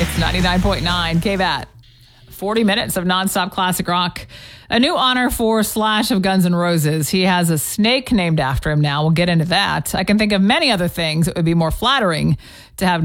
It's 99.9 KVAT. 40 minutes of nonstop classic rock. A new honor for Slash of Guns N' Roses. He has a snake named after him now. We'll get into that. I can think of many other things that would be more flattering to have